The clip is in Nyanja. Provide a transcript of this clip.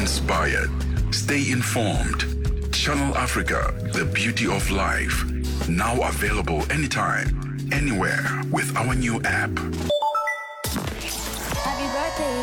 inspired. Stay informed. Channel Africa, the beauty of life. Now available anytime, anywhere with our new app. Happy birthday.